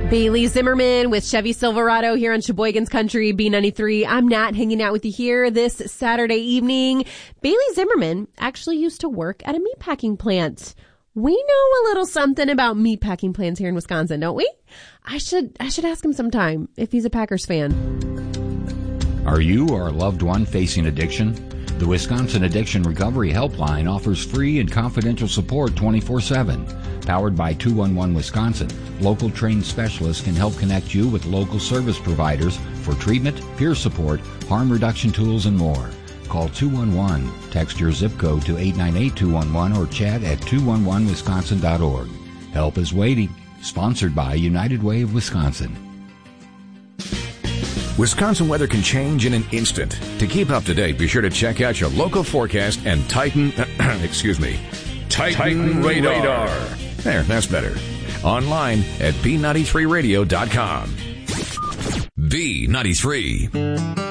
Bailey Zimmerman with Chevy Silverado here on Sheboygan's Country B93. I'm Nat, hanging out with you here this Saturday evening. Bailey Zimmerman actually used to work at a meatpacking plant. We know a little something about meatpacking plants here in Wisconsin, don't we? I should ask him sometime if he's a Packers fan. Are you or a loved one facing addiction? The Wisconsin Addiction Recovery Helpline offers free and confidential support 24/7. Powered by 211 Wisconsin, local trained specialists can help connect you with local service providers for treatment, peer support, harm reduction tools, and more. Call 211, text your zip code to 898-211, or chat at 211wisconsin.org. Help is waiting. Sponsored by United Way of Wisconsin. Wisconsin weather can change in an instant. To keep up to date, be sure to check out your local forecast and Titan radar. There, that's better. Online at B93radio.com. B93.